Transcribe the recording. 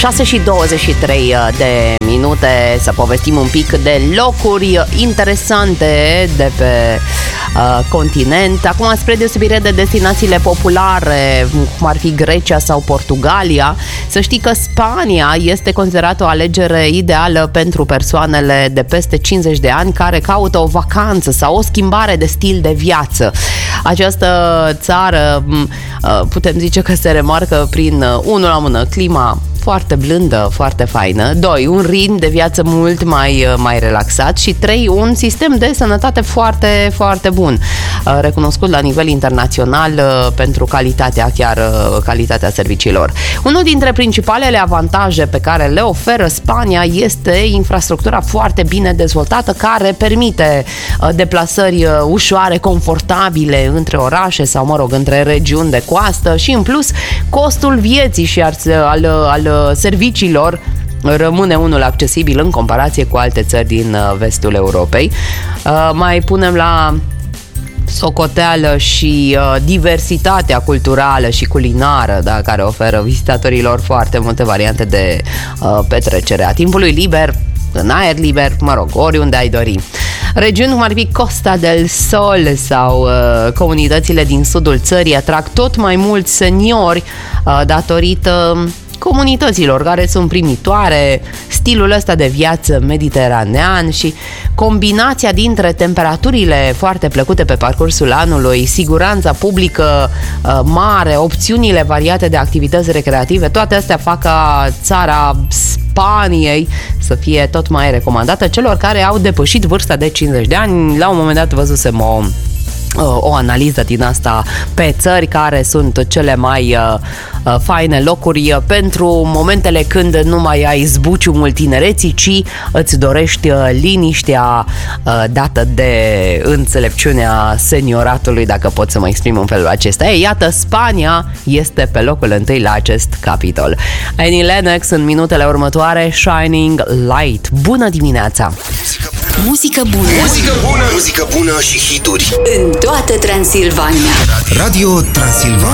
6:23 de minute să povestim un pic de locuri interesante de pe continent. Acum, spre deosebire de destinațiile populare, cum ar fi Grecia sau Portugalia, să știi că Spania este considerată o alegere ideală pentru persoanele de peste 50 de ani care caută o vacanță sau o schimbare de stil de viață. Această țară putem zice că se remarcă prin, unul la mână, clima foarte blândă, foarte faină, 2, un ritm de viață mult mai relaxat și 3, un sistem de sănătate foarte, foarte bun, recunoscut la nivel internațional pentru calitatea serviciilor. Unul dintre principalele avantaje pe care le oferă Spania este infrastructura foarte bine dezvoltată, care permite deplasări ușoare, confortabile între orașe sau, între regiuni de coastă și, în plus, costul vieții și al serviciilor rămâne unul accesibil în comparație cu alte țări din vestul Europei. Mai punem la socoteală și diversitatea culturală și culinară, da, care oferă vizitatorilor foarte multe variante de petrecere a timpului liber, în aer liber, oriunde ai dori. Regiuni cum ar fi Costa del Sol sau comunitățile din sudul țării atrag tot mai mulți seniori datorită comunităților care sunt primitoare, stilul ăsta de viață mediteranean și combinația dintre temperaturile foarte plăcute pe parcursul anului, siguranța publică mare, opțiunile variate de activități recreative, toate astea fac ca țara Spaniei să fie tot mai recomandată celor care au depășit vârsta de 50 de ani. La un moment dat văzusem o analiză din asta pe țări care sunt cele mai faine locuri pentru momentele când nu mai ai zbuciumul tinereții, ci îți dorești liniștea dată de înțelepciunea senioratului, dacă pot să mă exprim în felul acesta. Iată, Spania este pe locul întâi la acest capitol. Annie Lennox în minutele următoare, Shining Light. Bună dimineața! Muzică bună! Muzică bună! Muzică bună și hituri în toată Transilvania. Radio Transilvania.